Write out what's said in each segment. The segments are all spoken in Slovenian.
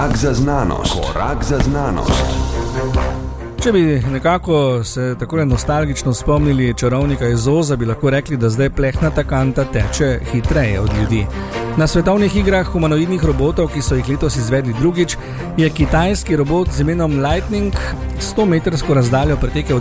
Korak za znanost. Korak za znanost. Če bi nekako se takole nostalgično spomnili čarovnika iz Oza, bi lahko rekli, da zdaj plehnata kanta teče hitreje od ljudi. Na svetovnih igrah humanoidnih robotov, ki so jih letos izvedli drugič, je kitajski robot z imenom Lightning 100-metrsko razdaljo pretekel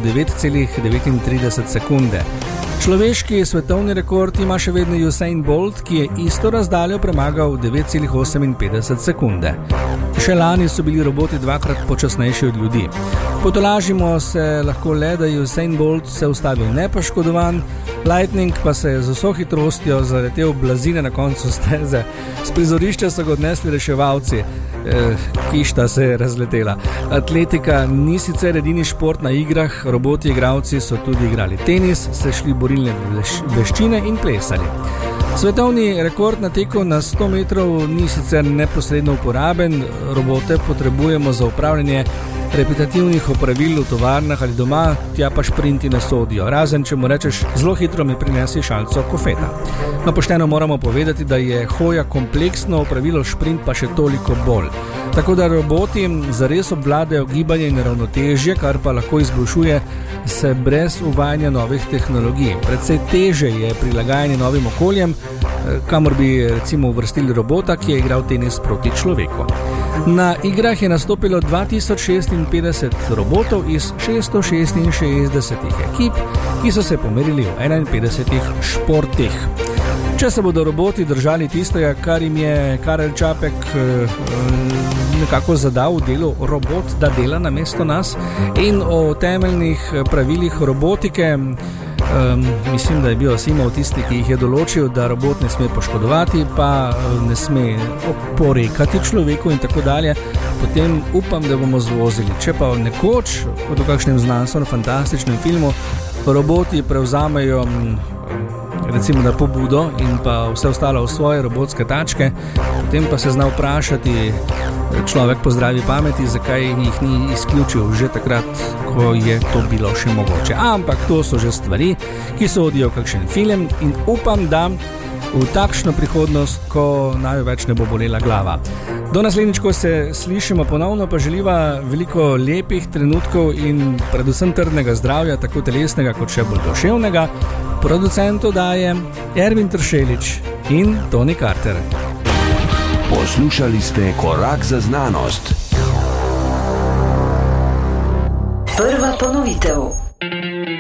9,39 sekunde. Človeški svetovni rekord ima še vedno Usain Bolt, ki je isto razdaljo premagal 9,58 sekunde. Še lani so bili roboti dvakrat počasnejši od ljudi. Potolažimo se lahko le, da je Usain Bolt se ustavil nepoškodovan, Lightning pa se je z vso hitrostjo zaletel blazine na koncu steze. S prizorišča so ga odnesli reševalci, kišta se je razletela. Atletika ni sicer edini šport na igrah, roboti igralci so tudi igrali tenis, se šli borilne veščine in plesali. Svetovni rekord na teku na 100 metrov ni sicer neposredno uporaben, robote potrebujemo za upravljanje repetitivnih opravil v tovarnah ali doma, tja pa šprinti ne sodijo, razen če mu rečeš, zelo hitro mi prinesi šalco kofeta. No, pošteno moramo povedati, da je hoja kompleksno opravilo, šprint pa še toliko bolj. Tako da roboti zares obvladajo gibanje in ravnotežje, kar pa lahko izboljšuje se brez uvajanja novih tehnologij. Predvsej teže je prilagajanje novim okoljem, kamor bi recimo uvrstili robota, ki je igral tenis proti človeku. Na igrah je nastopilo 2056 robotov iz 666 ekip, ki so se pomerili v 51 športih. Če se bodo roboti držali tistega, kar jim je Karel Čapek nekako zadal v delu robot, da dela namesto nas, in o temeljnih pravilih robotike, mislim, da je bil Asimov tisti, ki jih je določil, da robot ne sme poškodovati, pa ne sme oporekati človeku in tako dalje, potem upam, da bomo zvozili. Če pa nekoč, kot v kakšnem znanstveno fantastičnem filmu, roboti prevzamejo recimo da pobudo in pa vse ostalo v svoje robotske tačke, potem pa se zna vprašati človek po zdravi pameti, zakaj jih ni izključil že takrat, ko je to bilo še mogoče. Ampak to so že stvari, ki sodijo v kakšen film in upam, da v takšno prihodnost, ko največ ne bo bolela glava. Do naslednjič, ko se slišimo ponovno, pa želiva veliko lepih trenutkov in predvsem trdnega zdravja, tako telesnega kot še bolj duševnega. Producentu daje Ervin Tršelič in Toni Carter. Poslušali ste Korak za znanost. Prva ponovitev.